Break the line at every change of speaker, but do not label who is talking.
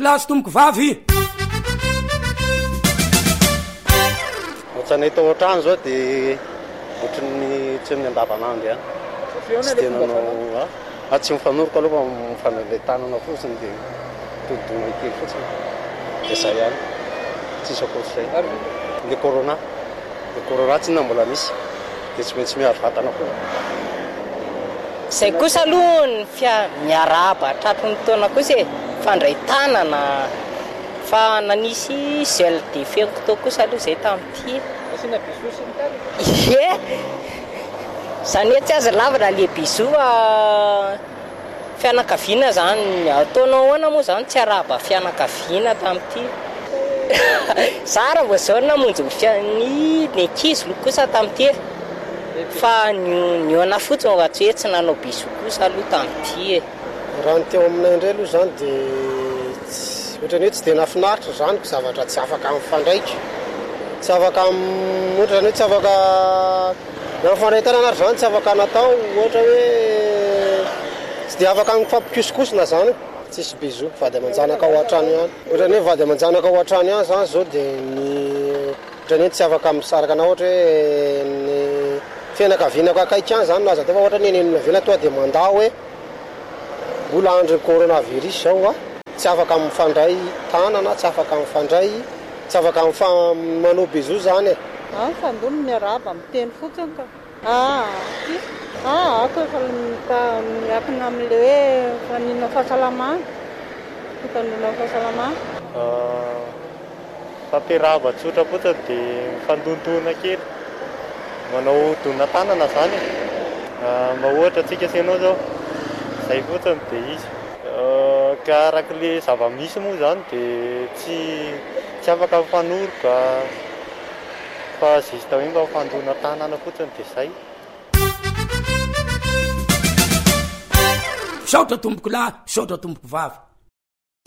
lahy sy tomboko vavy.
Ohatran'ny tao an-trano zao dia ohatran'ny tsy amin'ny andavanandro ihany. Tsy tena nao tsy mifanoroko aloha mifanale tanana fotsiny dia todidona kely fotsiny dia izay ihany tsisy akoatr'izay. Le corona tsy na mbola misy dia tsy maintsy miaro vatana koa.
Izay kosa aloha ny miarahaba tratry ny taona kosa fandray tanana fa nanisy gel de fenko kosa aloha izay tamin'ity.
Asiana bisou sy ny tany.
Ie, izany hoe tsy aza lavana le bisou fianakaviana zany ataonao ahoana moa zany tsy arahaba fianakaviana tamin'ity. Sara vao zao namonjy ny ankizy kosa tamin'ity fa niona fotsiny ho atsy hoe tsy nanao bisou kosa aloha tamin'ity.
Raha ny teo aminay indray aloha zany dia ohatrany hoe tsy dia nahafinaritra zany zavatra tsy afaka mifandraika. Tsy afaka ohatrany hoe tsy afaka mifandray tanana zany tsy afaka natao ohatra hoe tsy dia afaka mifampikosokosona zany. Tsisy bisou vady aman-janaka ao an-trano ihany. Ohatrany hoe vady aman-janaka ao an-trano ihany zany zao dia ohatrany hoe tsy afaka misaraka na ohatra hoe ny fianakavianako akaiky ihany zany laza fa ohatra ny nenavina toa dia mandao hoe mbola andro coronavirus zao tsy afaka mifandray tanana, tsy afaka mifandray, tsy afaka manao bisou zany.
Fandona miarahaba miteny fotsiny ka. Ako efa miakina amin'ilay hoe fanina fahasalamana. Fitandrona fahasalamana.
Fampiarahaba tsotra fotsiny dia mifandontoana kely. Manao dona tanana zany. Mba ohatra antsika sianao zao. Izay fotsiny dia izy. Ka arak'ilay zava-misy moa zany dia tsy afaka mifanoroka. Fa zista hoe mba mifandona tanana fotsiny dia izay.
Saotra tomboko lahy, saotra tomboko vavy.